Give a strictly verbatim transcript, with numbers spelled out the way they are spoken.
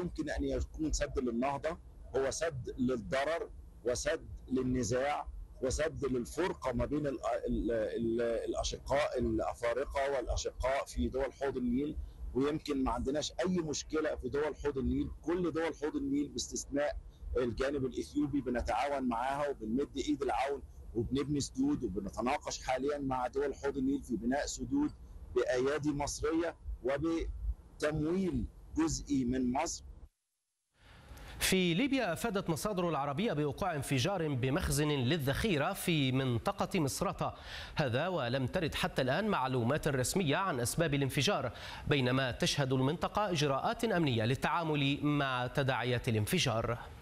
يمكن أن يكون سد للنهضة، هو سد للضرر وسد للنزاع وسد للفرقة ما بين ال ال ال الأشقاء الأفارقة والأشقاء في دول حوض النيل. ويمكن ما عندناش أي مشكلة في دول حوض النيل، كل دول حوض النيل باستثناء الجانب الإثيوبي بنتعاون معاها وبنمد إيد العون وبنبني سدود، وبنتناقش حاليا مع دول حوض النيل في بناء سدود بأيادي مصرية وبتمويل جزئي من مصر. في ليبيا أفادت مصادر العربية بوقوع انفجار بمخزن للذخيرة في منطقة مصراتة، هذا ولم ترد حتى الآن معلومات رسمية عن أسباب الانفجار، بينما تشهد المنطقة إجراءات أمنية للتعامل مع تداعيات الانفجار.